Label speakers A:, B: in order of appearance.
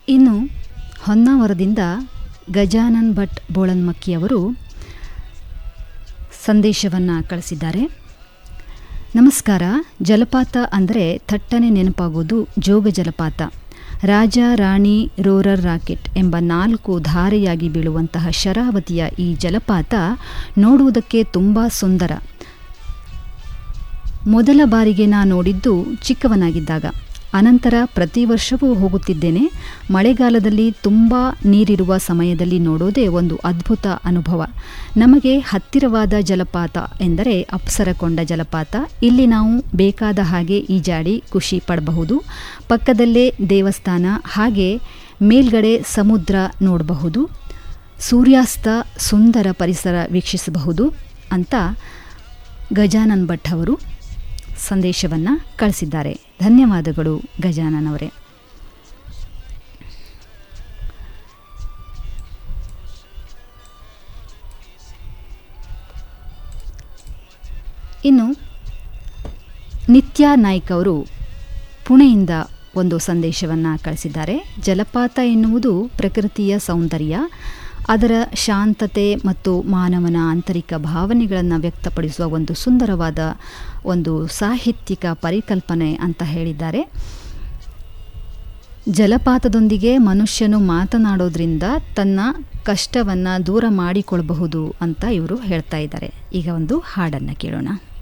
A: ಇನ್ನು ಹೊನ್ನಾವರದಿಂದ ಗಜಾನನ್ ಭಟ್ ಬೋಳನ್ಮಕ್ಕಿಯವರು ಸಂದೇಶವನ್ನು ಕಳಿಸಿದ್ದಾರೆ. ನಮಸ್ಕಾರ. ಜಲಪಾತ ಅಂದರೆ ಥಟ್ಟನೆ ನೆನಪಾಗೋದು ಜೋಗ ಜಲಪಾತ. ರಾಜ, ರಾಣಿ, ರೋರರ್, ರಾಕೆಟ್ ಎಂಬ 4 ಧಾರೆಯಾಗಿ ಬೀಳುವಂತಹ ಶರಾವತಿಯ ಈ ಜಲಪಾತ ನೋಡುವುದಕ್ಕೆ ತುಂಬ ಸುಂದರ. ಮೊದಲ ಬಾರಿಗೆ ನಾನು ನೋಡಿದ್ದು ಚಿಕ್ಕವನಾಗಿದ್ದಾಗ. ಅನಂತರ ಪ್ರತಿ ವರ್ಷವೂ ಹೋಗುತ್ತಿದ್ದೇನೆ. ಮಳೆಗಾಲದಲ್ಲಿ ತುಂಬ ನೀರಿರುವ ಸಮಯದಲ್ಲಿ ನೋಡೋದೇ ಒಂದು ಅದ್ಭುತ ಅನುಭವ. ನಮಗೆ ಹತ್ತಿರವಾದ ಜಲಪಾತ ಎಂದರೆ ಅಪ್ಸರಕೊಂಡ ಜಲಪಾತ. ಇಲ್ಲಿ ನಾವು ಬೇಕಾದ ಹಾಗೆ ಈಜಾಡಿ ಖುಷಿ ಪಡಬಹುದು. ಪಕ್ಕದಲ್ಲೇ ದೇವಸ್ಥಾನ, ಹಾಗೆ ಮೇಲ್ಗಡೆ ಸಮುದ್ರ ನೋಡಬಹುದು. ಸೂರ್ಯಾಸ್ತ, ಸುಂದರ ಪರಿಸರ ವೀಕ್ಷಿಸಬಹುದು ಅಂತ ಗಜಾನನ್ ಭಟ್ ಅವರು ಸಂದೇಶವನ್ನು ಕಳಿಸಿದ್ದಾರೆ. ಧನ್ಯವಾದಗಳು ಗಜಾನನ್ ಅವರೇ. ಇನ್ನು ನಿತ್ಯಾ ನಾಯ್ಕ್ ಅವರು ಪುಣೆಯಿಂದ ಒಂದು ಸಂದೇಶವನ್ನು ಕಳಿಸಿದ್ದಾರೆ. ಜಲಪಾತ ಎನ್ನುವುದು ಪ್ರಕೃತಿಯ ಸೌಂದರ್ಯ, ಅದರ ಶಾಂತತೆ ಮತ್ತು ಮಾನವನ ಆಂತರಿಕ ಭಾವನೆಗಳನ್ನು ವ್ಯಕ್ತಪಡಿಸುವ ಒಂದು ಸುಂದರವಾದ ಒಂದು ಸಾಹಿತ್ಯಿಕ ಪರಿಕಲ್ಪನೆ ಅಂತ ಹೇಳಿದ್ದಾರೆ. ಜಲಪಾತದೊಂದಿಗೆ ಮನುಷ್ಯನು ಮಾತನಾಡೋದ್ರಿಂದ ತನ್ನ ಕಷ್ಟವನ್ನು ದೂರ ಮಾಡಿಕೊಳ್ಳಬಹುದು ಅಂತ ಇವರು ಹೇಳ್ತಾ ಇದ್ದಾರೆ. ಈಗ ಒಂದು ಹಾಡನ್ನು ಕೇಳೋಣ.